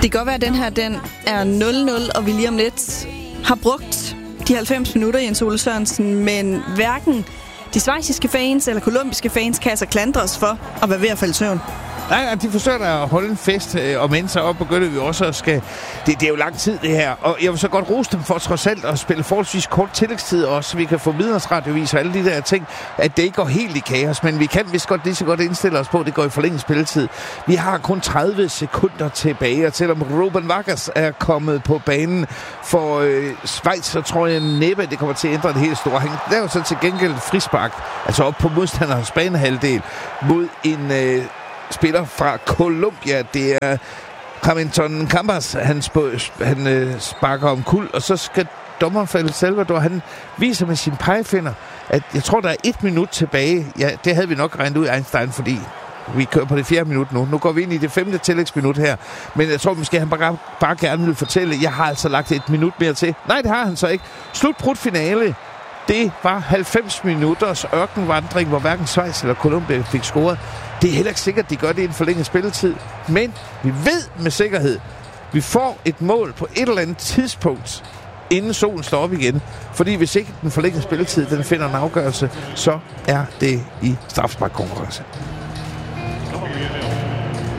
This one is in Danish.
Det kan godt være, at den her den er 0-0, og vi lige om lidt har brugt de 90 minutter, Jens Ole Sørensen, men hverken de schweiziske fans eller kolumbiske fans kan altså klandre os for at være ved at falde i søvn. Nej, de forsøger at holde en fest, og mens op begynder vi også at skal... Det er jo lang tid, det her. Og jeg vil så godt rose dem for trods alt at spille forholdsvis kort tillægstid også, så vi kan få vidensradiovis og alle de der ting, at det ikke går helt i kaos. Men vi kan vist godt lige så godt indstille os på, at det går i forlænget spilletid. Vi har kun 30 sekunder tilbage, og selvom Ruben Vargas er kommet på banen for Schweiz, så tror jeg næppe, det kommer til at ændre det helt store. Han laver så til gengæld frispark, altså op på modstanderens banehalvdel, mod en... spiller fra Colombia. Det er Hamilton Campos. Han sparker om kul, og så skal dommeren for El Salvador, han viser med sin pegefinger, at jeg tror, der er 1 minut tilbage. Ja, det havde vi nok regnet ud, Einstein, fordi vi kører på det 4. minut nu. Nu går vi ind i det 5. tillægsminut her. Men jeg tror måske, han bare gerne vil fortælle, jeg har altså lagt 1 minut mere til. Nej, det har han så ikke. Slutbrudt finale. Det var 90 minutters ørkenvandring, hvor hverken Schweiz eller Colombia fik scoret. Det er heller ikke sikkert, at de gør det i en forlænget spilletid. Men vi ved med sikkerhed, vi får et mål på et eller andet tidspunkt, inden solen står op igen. Fordi hvis ikke den forlængede spilletid, den finder en afgørelse, så er det i straffesparkkonkurrence.